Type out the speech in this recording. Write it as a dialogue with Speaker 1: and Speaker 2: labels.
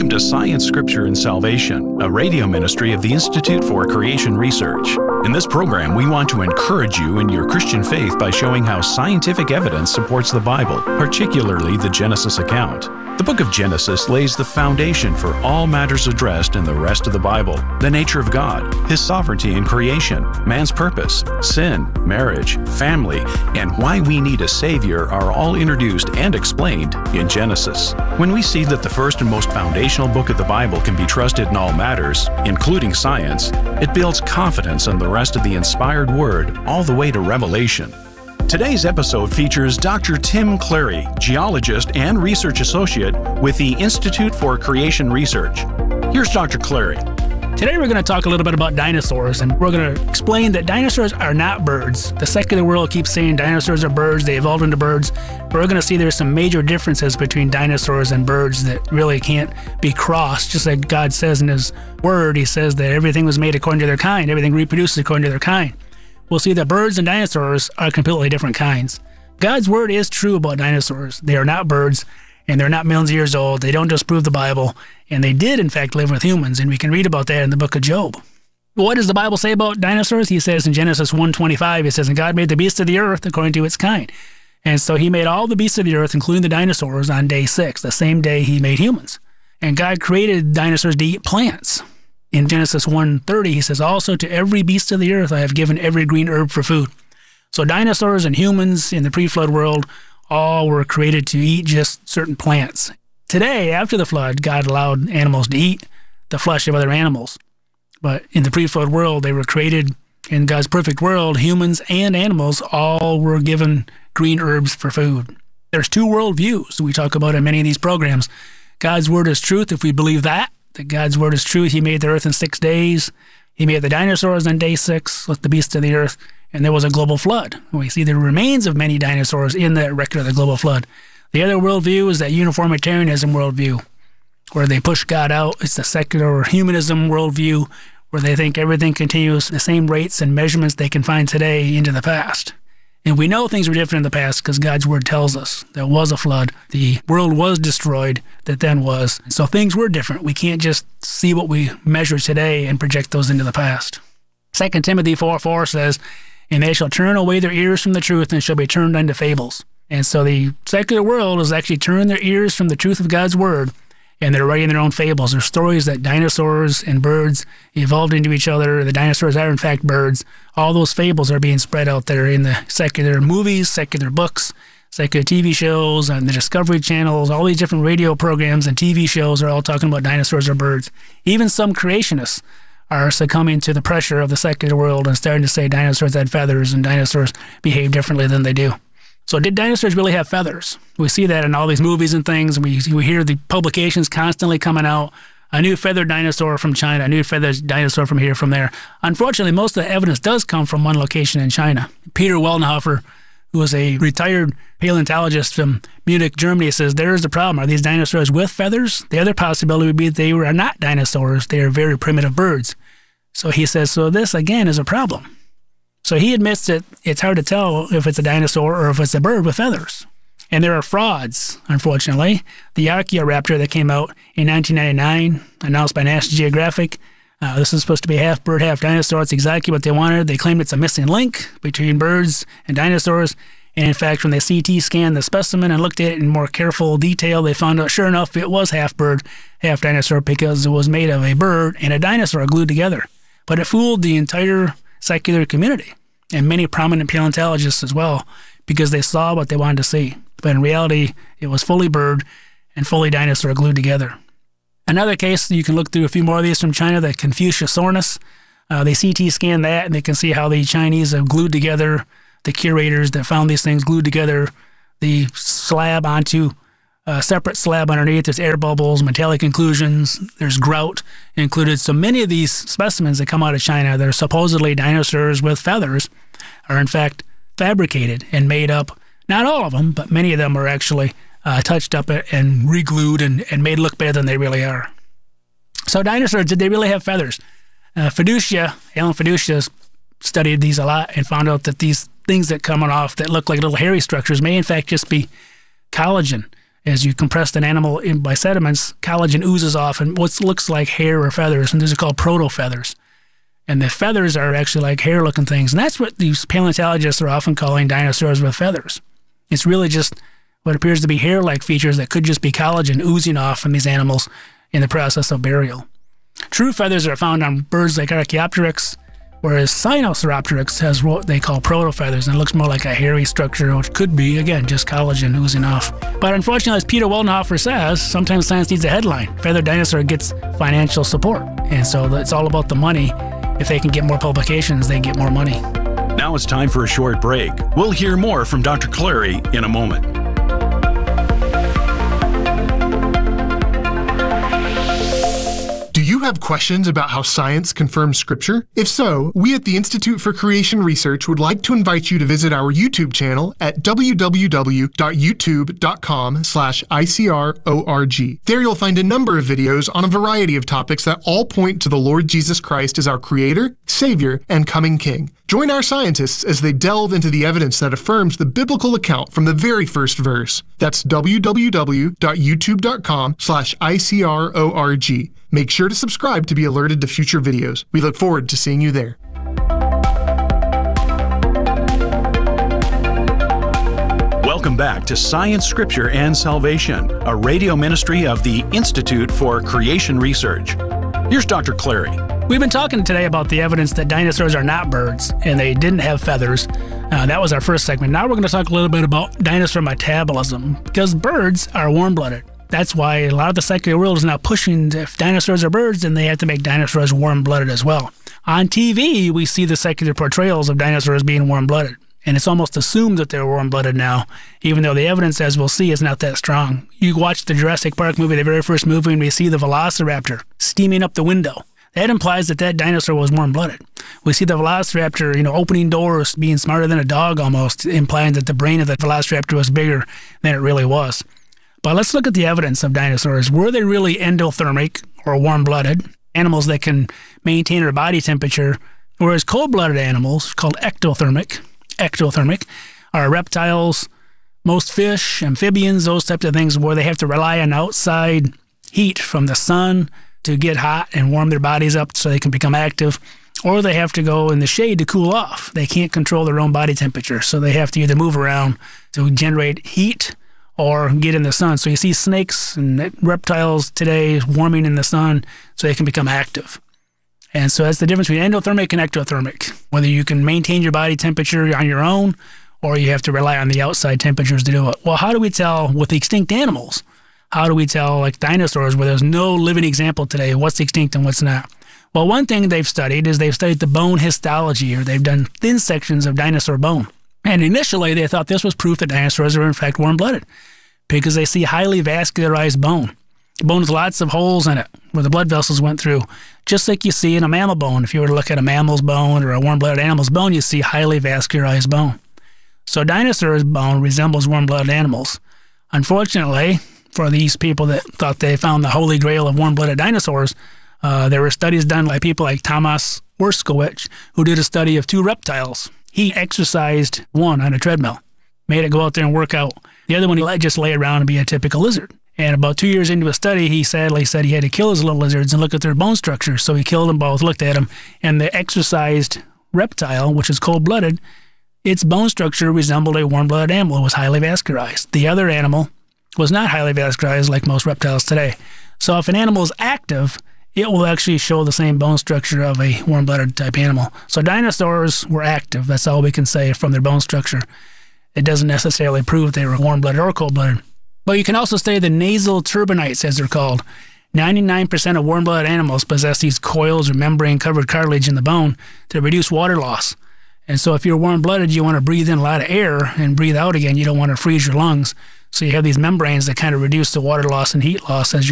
Speaker 1: Welcome to Science, Scripture, and Salvation, a radio ministry of the Institute for Creation Research. In this program, we want to encourage you in your Christian faith by showing how scientific evidence supports the Bible, particularly the Genesis account. The book of Genesis lays the foundation for all matters addressed in the rest of the Bible: the nature of God, His sovereignty in creation, man's purpose, sin, marriage, family, and why we need a Savior are all introduced and explained in Genesis. When we see that the first and most foundational book of the Bible can be trusted in all matters, including science, it builds confidence in the rest of the inspired Word all the way to Revelation. Today's episode features Dr. Tim Clary, geologist and research associate with the Institute for Creation Research. Here's Dr. Clary.
Speaker 2: Today we're going to talk a little bit about dinosaurs, and we're going to explain that dinosaurs are not birds. The secular world keeps saying dinosaurs are birds, they evolved into birds, but we're going to see there's some major differences between dinosaurs and birds that really can't be crossed. Just like God says in His Word, He says that everything was made according to their kind, everything reproduces according to their kind. We'll see that birds and dinosaurs are completely different kinds. God's Word is true about dinosaurs. They are not birds, and they're not millions of years old. They don't disprove the Bible, and they did, in fact, live with humans, and we can read about that in the book of Job. What does the Bible say about dinosaurs? He says in Genesis 1:25, it says, "And God made the beasts of the earth according to its kind." And so He made all the beasts of the earth, including the dinosaurs, on day 6, the same day He made humans. And God created dinosaurs to eat plants. In Genesis 1:30, He says, "Also to every beast of the earth I have given every green herb for food." So dinosaurs and humans in the pre-flood world all were created to eat just certain plants. Today, after the flood, God allowed animals to eat the flesh of other animals. But in the pre-flood world, they were created in God's perfect world. Humans and animals all were given green herbs for food. There's two worldviews we talk about in many of these programs. God's Word is truth if we believe that God's Word is truth. He made the earth in 6 days. He made the dinosaurs on day 6 with the beasts of the earth, and there was a global flood. We see the remains of many dinosaurs in that record of the global flood. The other worldview is that uniformitarianism worldview, where they push God out. It's the secular humanism worldview, where they think everything continues the same rates and measurements they can find today into the past. And we know things were different in the past because God's Word tells us there was a flood. The world was destroyed that then was. So things were different. We can't just see what we measure today and project those into the past. 2 Timothy 4:4 says, "And they shall turn away their ears from the truth and shall be turned unto fables." And so the secular world has actually turned their ears from the truth of God's Word, and they're writing their own fables. They're stories that dinosaurs and birds evolved into each other. The dinosaurs are, in fact, birds. All those fables are being spread out there in the secular movies, secular books, secular TV shows, and the Discovery Channels. All these different radio programs and TV shows are all talking about dinosaurs or birds. Even some creationists are succumbing to the pressure of the secular world and starting to say dinosaurs had feathers and dinosaurs behave differently than they do. So did dinosaurs really have feathers? We see that in all these movies and things. We hear the publications constantly coming out. A new feathered dinosaur from China, a new feathered dinosaur from here, from there. Unfortunately, most of the evidence does come from one location in China. Peter Wellnhofer, who was a retired paleontologist from Munich, Germany, says there's the problem. Are these dinosaurs with feathers? The other possibility would be that they are not dinosaurs. They are very primitive birds. So he says, so this, again, is a problem. So he admits that it's hard to tell if it's a dinosaur or if it's a bird with feathers. And there are frauds, unfortunately. The Archaeoraptor that came out in 1999, announced by National Geographic, this is supposed to be half bird, half dinosaur. It's exactly what they wanted. They claimed it's a missing link between birds and dinosaurs. And in fact, when they CT scanned the specimen and looked at it in more careful detail, they found out, sure enough, it was half bird, half dinosaur because it was made of a bird and a dinosaur glued together. But it fooled the entire secular community and many prominent paleontologists as well, because they saw what they wanted to see. But in reality, it was fully bird and fully dinosaur glued together. Another case, you can look through a few more of these from China, the Confuciusornis. They CT scan that, and they can see how the Chinese have glued together, the curators that found these things glued together, the slab onto a separate slab underneath. There's air bubbles, metallic inclusions, there's grout included. So many of these specimens that come out of China that are supposedly dinosaurs with feathers are in fact fabricated and made up. Not all of them, but many of them are actually touched up and re-glued and made look better than they really are. So dinosaurs, did they really have feathers? Alan Fiducia studied these a lot and found out that these things that come off that look like little hairy structures may in fact just be collagen As you compress an animal by sediments, collagen oozes off and what looks like hair or feathers, and these are called proto-feathers. And the feathers are actually like hair-looking things. And that's what these paleontologists are often calling dinosaurs with feathers. It's really just what appears to be hair-like features that could just be collagen oozing off from these animals in the process of burial. True feathers are found on birds like Archaeopteryx, whereas Sinosauropteryx has what they call proto-feathers, and it looks more like a hairy structure, which could be, again, just collagen oozing off. But unfortunately, as Peter Weltenhofer says, sometimes science needs a headline. Feathered dinosaur gets financial support, and so it's all about the money. If they can get more publications, they get more money.
Speaker 1: Now it's time for a short break. We'll hear more from Dr. Clary in a moment.
Speaker 3: Do you have questions about how science confirms Scripture? If so, we at the Institute for Creation Research would like to invite you to visit our YouTube channel at www.youtube.com/ICRORG. There you'll find a number of videos on a variety of topics that all point to the Lord Jesus Christ as our Creator, Savior, and coming King. Join our scientists as they delve into the evidence that affirms the biblical account from the very first verse. That's www.youtube.com/ICRORG. Make sure to subscribe to be alerted to future videos. We look forward to seeing you there.
Speaker 1: Welcome back to Science, Scripture, and Salvation, a radio ministry of the Institute for Creation Research. Here's Dr. Clary.
Speaker 2: We've been talking today about the evidence that dinosaurs are not birds and they didn't have feathers. That was our first segment. Now we're going to talk a little bit about dinosaur metabolism, because birds are warm-blooded. That's why a lot of the secular world is now pushing, if dinosaurs are birds, then they have to make dinosaurs warm-blooded as well. On TV, we see the secular portrayals of dinosaurs being warm-blooded, and it's almost assumed that they're warm-blooded now, even though the evidence, as we'll see, is not that strong. You watch the Jurassic Park movie, the very first movie, and we see the velociraptor steaming up the window. That implies that that dinosaur was warm-blooded. We see the velociraptor, opening doors, being smarter than a dog almost, implying that the brain of the velociraptor was bigger than it really was. But let's look at the evidence of dinosaurs. Were they really endothermic or warm-blooded, animals that can maintain their body temperature, whereas cold-blooded animals, called ectothermic, are reptiles, most fish, amphibians, those types of things where they have to rely on outside heat from the sun to get hot and warm their bodies up so they can become active, or they have to go in the shade to cool off. They can't control their own body temperature, so they have to either move around to generate heat or get in the sun. So you see snakes and reptiles today warming in the sun so they can become active. And so that's the difference between endothermic and ectothermic, whether you can maintain your body temperature on your own or you have to rely on the outside temperatures to do it. Well, how do we tell with the extinct animals? How do we tell, like dinosaurs, where there's no living example today, what's extinct and what's not? Well, one thing they've studied is they've studied the bone histology, or they've done thin sections of dinosaur bone. And initially, they thought this was proof that dinosaurs are in fact warm-blooded, because they see highly vascularized bone. Bone with lots of holes in it where the blood vessels went through, just like you see in a mammal bone. If you were to look at a mammal's bone or a warm-blooded animal's bone, you see highly vascularized bone. So dinosaurs' bone resembles warm-blooded animals. Unfortunately, for these people that thought they found the holy grail of warm-blooded dinosaurs, there were studies done by people like Thomas Werskowitz, who did a study of two reptiles. He exercised one on a treadmill, made it go out there and work out. The other one, he just lay around and be a typical lizard. And about 2 years into a study, he sadly said he had to kill his little lizards and look at their bone structure. So he killed them both, looked at them, and the exercised reptile, which is cold-blooded, its bone structure resembled a warm-blooded animal. It was highly vascularized. The other animal was not highly vascularized like most reptiles today. So if an animal is active, it will actually show the same bone structure of a warm-blooded type animal. So dinosaurs were active. That's all we can say from their bone structure. It doesn't necessarily prove they were warm-blooded or cold-blooded. But you can also study the nasal turbinates, as they're called. 99% of warm-blooded animals possess these coils or membrane-covered cartilage in the bone to reduce water loss. And so if you're warm-blooded, you want to breathe in a lot of air and breathe out again. You don't want to freeze your lungs. So you have these membranes that kind of reduce the water loss and heat loss as you